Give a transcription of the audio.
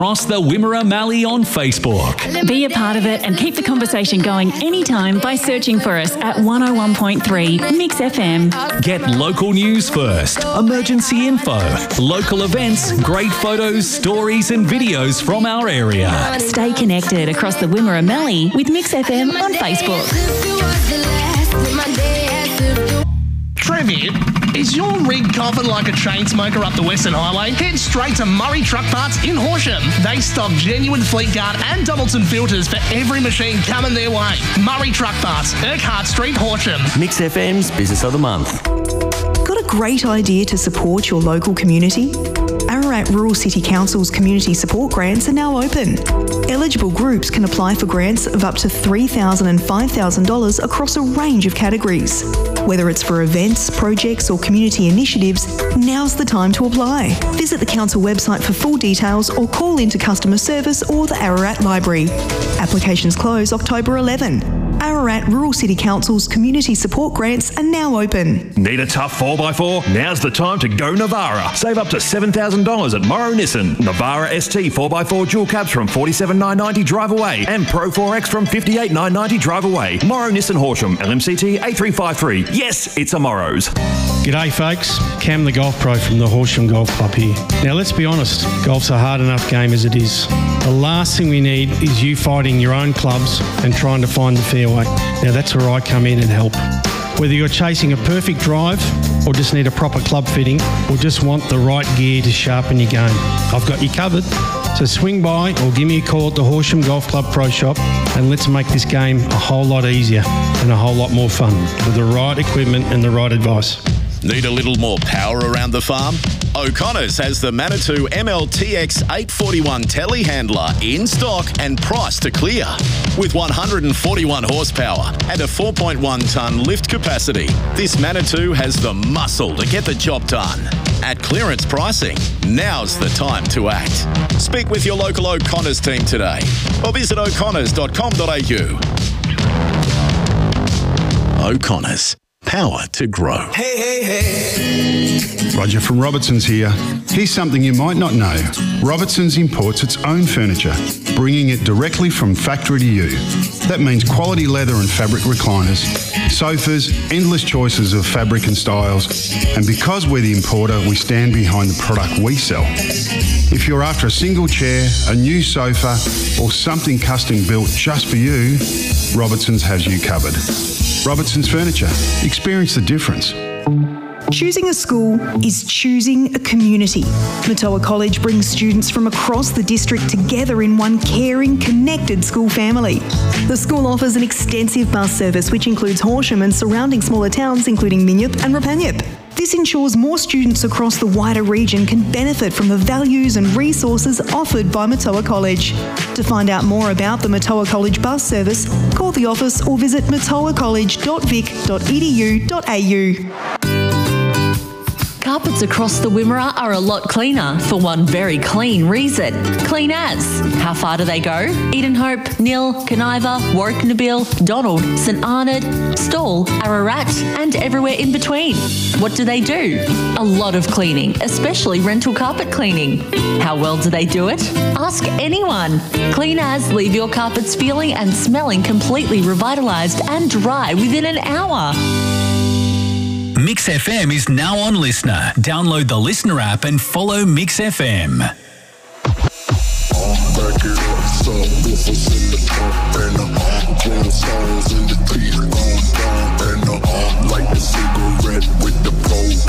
Across the Wimmera Mallee on Facebook. Be a part of it and keep the conversation going anytime by searching for us at 101.3 Mix FM. Get local news first, emergency info, local events, great photos, stories and videos from our area. Stay connected across the Wimmera Mallee with Mix FM on Facebook. Trevitt, is your rig coughing like a chain smoker up the Western Highway? Head straight to Murray Truck Parts in Horsham. They stock genuine Fleetguard and Doubleton filters for every machine coming their way. Murray Truck Parts, Urquhart Street, Horsham. Mix FM's Business of the Month. Got a great idea to support your local community? Ararat Rural City Council's community support grants are now open. Eligible groups can apply for grants of up to $3,000 and $5,000 across a range of categories. Whether it's for events, projects or community initiatives, now's the time to apply. Visit the council website for full details or call into customer service or the Ararat Library. Applications close October 11. Ararat Rural City Council's community support grants are now open. Need a tough 4x4? Now's the time to go Navara. Save up to $7,000 at Morrow Nissan. Navara ST 4x4 dual cabs from $47,990 drive away and Pro 4X from $58,990 drive away. Morrow Nissan Horsham, LMCT A353. Yes, it's a Morrow's. G'day folks, Cam the Golf Pro from the Horsham Golf Club here. Now let's be honest, golf's a hard enough game as it is. The last thing we need is you fighting your own clubs and trying to find the fairway. Now that's where I come in and help. Whether you're chasing a perfect drive or just need a proper club fitting or just want the right gear to sharpen your game, I've got you covered. So swing by or give me a call at the Horsham Golf Club Pro Shop and let's make this game a whole lot easier and a whole lot more fun with the right equipment and the right advice. Need a little more power around the farm? O'Connor's has the Manitou MLTX 841 telehandler in stock and priced to clear. With 141 horsepower and a 4.1 tonne lift capacity, this Manitou has the muscle to get the job done. At clearance pricing, now's the time to act. Speak with your local O'Connor's team today or visit o'connors.com.au. O'Connor's. Power to grow. Hey, hey, hey. Roger from Robertson's here. Here's something you might not know. Robertson's imports its own furniture, bringing it directly from factory to you. That means quality leather and fabric recliners, sofas, endless choices of fabric and styles, and because we're the importer, we stand behind the product we sell. If you're after a single chair, a new sofa, or something custom built just for you, Robertson's has you covered. Robertson's Furniture. Experience the difference. Choosing a school is choosing a community. Matoa College brings students from across the district together in one caring, connected school family. The school offers an extensive bus service which includes Horsham and surrounding smaller towns including Minyip and Rapanyip. This ensures more students across the wider region can benefit from the values and resources offered by Matoa College. To find out more about the Matoa College bus service, call the office or visit matoacollege.vic.edu.au. Carpets across the Wimmera are a lot cleaner for one very clean reason. Clean as. How far do they go? Edenhope, Nil, Caniva, Warwick-Nabil, Donald, St Arnaud, Stawell, Ararat and everywhere in between. What do they do? A lot of cleaning, especially rental carpet cleaning. How well do they do it? Ask anyone. Clean as leave your carpets feeling and smelling completely revitalised and dry within an hour. Mix FM is now on Listener. Download the Listener app and follow Mix FM.